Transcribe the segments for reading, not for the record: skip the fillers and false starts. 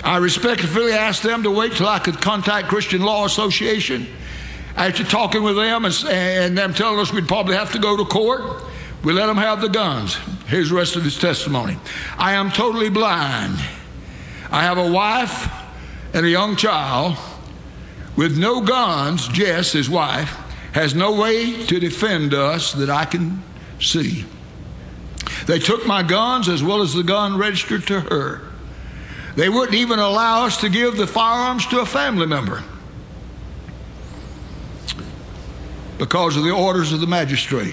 I respectfully asked them to wait till I could contact Christian Law Association. After talking with them and them telling us we'd probably have to go to court, we let them have the guns. Here's the rest of his testimony. I am totally blind. I have a wife and a young child with no guns. Jess, his wife, has no way to defend us that I can see. They took my guns as well as the gun registered to her. They wouldn't even allow us to give the firearms to a family member because of the orders of the magistrate.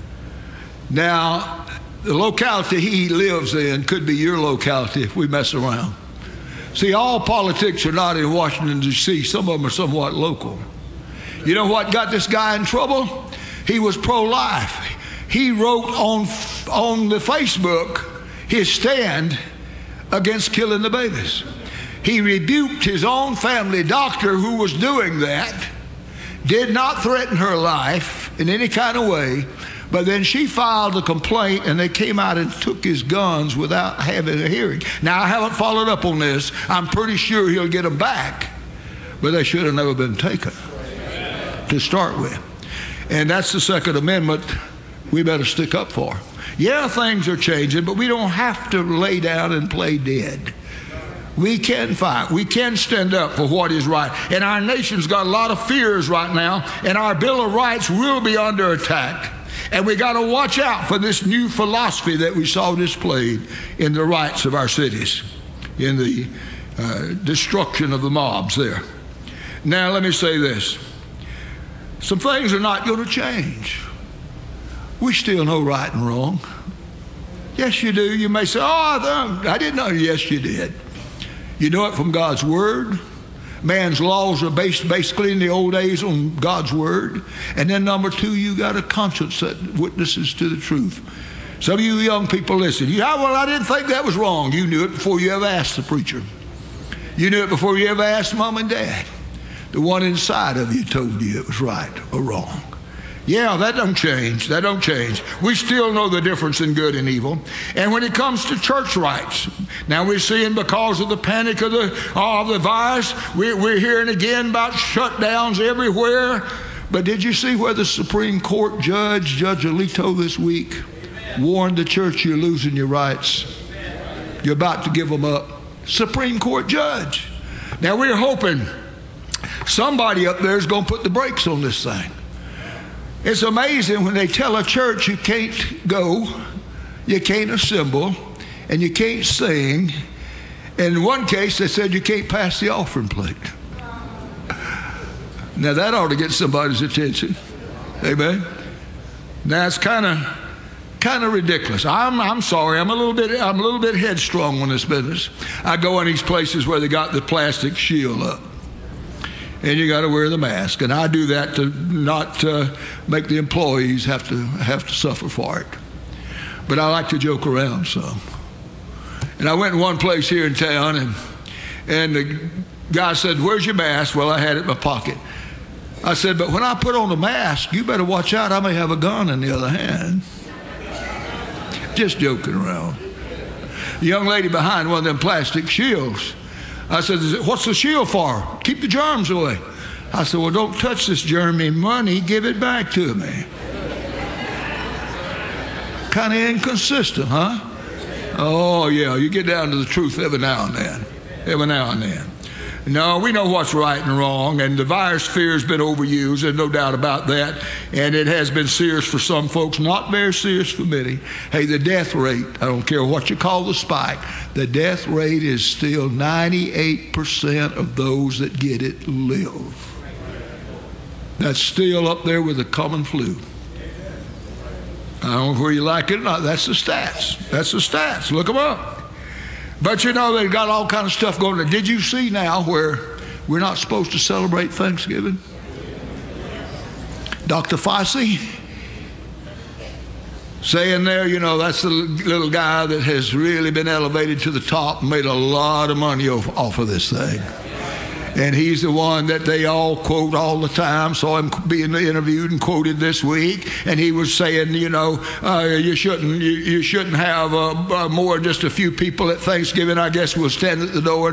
Now, the locality he lives in could be your locality if we mess around. See, all politics are not in Washington, D.C. Some of them are somewhat local. You know what got this guy in trouble? He was pro-life. He wrote on the Facebook his stand against killing the babies. He rebuked his own family doctor who was doing that, did not threaten her life in any kind of way, but then she filed a complaint and they came out and took his guns without having a hearing. Now, I haven't followed up on this. I'm pretty sure he'll get them back, but they should have never been taken to start with. And that's the Second Amendment we better stick up for. Yeah, things are changing, but we don't have to lay down and play dead. We can fight. We can stand up for what is right. And our nation's got a lot of fears right now, and our Bill of Rights will be under attack. And we got to watch out for this new philosophy that we saw displayed in the rights of our cities, in the destruction of the mobs there. Now, let me say this. Some things are not going to change. We still know right and wrong. Yes, you do. You may say, oh, I didn't know. Yes, you did. You know it from God's Word. Man's laws are based basically in the old days on God's Word. And then number two, you got a conscience that witnesses to the truth. Some of you young people listen. Well, I didn't think that was wrong. You knew it before you ever asked the preacher. You knew it before you ever asked mom and dad. The one inside of you told you it was right or wrong. Yeah, that don't change. That don't change. We still know the difference in good and evil. And when it comes to church rights, now we're seeing because of the panic of the virus, we're hearing again about shutdowns everywhere. But did you see where the Supreme Court Judge Alito this week warned the church you're losing your rights? You're about to give them up. Supreme Court Judge. Now we're hoping somebody up there is going to put the brakes on this thing. It's amazing when they tell a church you can't go, you can't assemble, and you can't sing. In one case, they said you can't pass the offering plate. Now that ought to get somebody's attention. Amen. Now it's kind of ridiculous. I'm sorry. I'm a little bit headstrong on this business. I go in these places where they got the plastic shield up. And you got to wear the mask, and I do that to not make the employees have to suffer for it. But I like to joke around some. And I went in one place here in town, and the guy said, "Where's your mask?" Well, I had it in my pocket. I said, "But when I put on the mask, you better watch out. I may have a gun in the other hand." Just joking around. The young lady behind one of them plastic shields. I said, "What's the shield for?" "Keep the germs away." I said, "Well, don't touch this germy money. Give it back to me." Kind of inconsistent, huh? Oh, yeah, you get down to the truth every now and then. Every now and then. No, we know what's right and wrong, and the virus fear has been overused. There's no doubt about that, and it has been serious for some folks, not very serious for many. Hey, the death rate, I don't care what you call the spike, the death rate is still 98% of those that get it live. That's still up there with the common flu. I don't know where you like it or not. That's the stats. That's the stats. Look them up. But you know, they've got all kind of stuff going on. Did you see now where we're not supposed to celebrate Thanksgiving? Dr. Fauci saying there, you know, that's the little guy that has really been elevated to the top and made a lot of money off of this thing. And he's the one that they all quote all the time. Saw him being interviewed and quoted this week, and he was saying, you know, you shouldn't have more than just a few people at Thanksgiving. I guess we'll stand at the door